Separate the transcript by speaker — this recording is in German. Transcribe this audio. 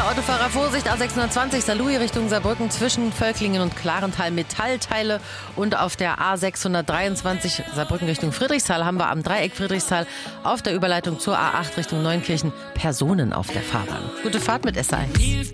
Speaker 1: Autofahrer, Vorsicht, A620, Saarlouis Richtung Saarbrücken zwischen Völklingen und Klarental Metallteile. Und auf der A623 Saarbrücken Richtung Friedrichsthal haben wir am Dreieck Friedrichsthal auf der Überleitung zur A8 Richtung Neunkirchen Personen auf der Fahrbahn. Gute Fahrt mit SAI.